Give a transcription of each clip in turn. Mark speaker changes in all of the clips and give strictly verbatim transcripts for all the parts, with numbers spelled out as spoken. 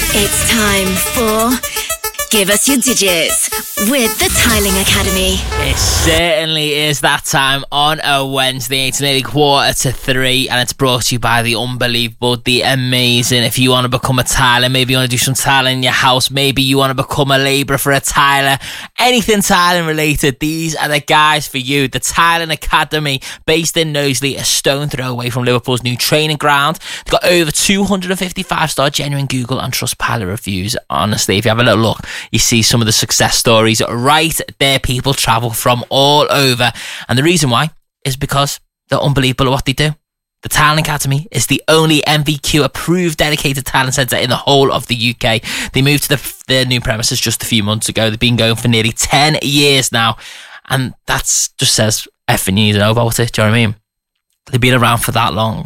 Speaker 1: It's time for Give Us Your Digits with the Tiling Academy.
Speaker 2: It certainly is that time on a Wednesday. It's nearly quarter to three and it's brought to you by the unbelievable, the amazing. If you want to become a tiler, maybe you want to do some tiling in your house, maybe you want to become a labourer for a tiler, anything tiling related, these are the guys for you. The Tiling Academy, based in Knowsley, a stone throw away from Liverpool's new training ground. They've got over two hundred fifty-five star genuine Google and Trustpilot reviews. Honestly, if you have a little look, you see some of the success stories right there. People travel from all over, and the reason why is because they're unbelievable at what they do. The Tiling Academy is the only M V Q approved dedicated tiling centre in the whole of the U K. They moved to the, their new premises just a few months ago. They've been going for nearly ten years now, and that's just says everything you need to know about it. Do you know what I mean? They've been around for that long.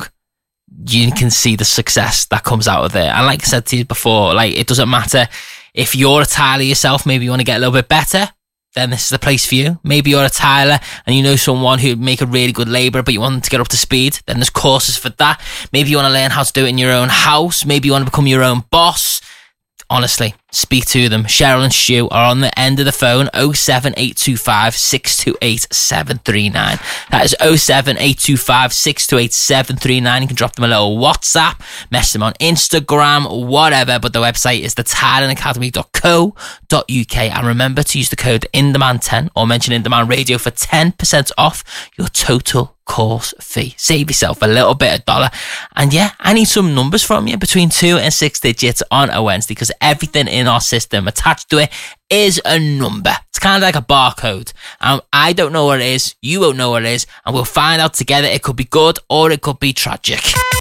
Speaker 2: You can see the success that comes out of it. And like I said to you before, like, it doesn't matter if you're a tiler yourself, maybe you want to get a little bit better, then this is the place for you. Maybe you're a tiler and you know someone who'd make a really good labourer, but you want them to get up to speed, then there's courses for that. Maybe you want to learn how to do it in your own house. Maybe you want to become your own boss. Honestly, speak to them. Cheryl and Stu are on the end of the phone, oh seven eight two five, six two eight, seven three nine. That is oh seven eight two five, six two eight, seven three nine. You can drop them a little WhatsApp, message them on Instagram, whatever, but the website is the tiling academy dot co dot uk. And remember to use the code in demand ten or mention In Demand Radio for ten percent off your total course fee. Save yourself a little bit of dollar. And yeah, I need some numbers from you between two and six digits on a Wednesday, because everything in our system attached to it is a number. It's kind of like a barcode. Um, I don't know what it is, you won't know what it is, and we'll find out together. It could be good or it could be tragic,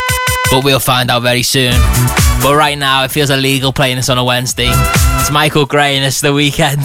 Speaker 2: but we'll find out very soon. But right now, it feels illegal playing this on a Wednesday. It's Michael Gray and it's the weekend.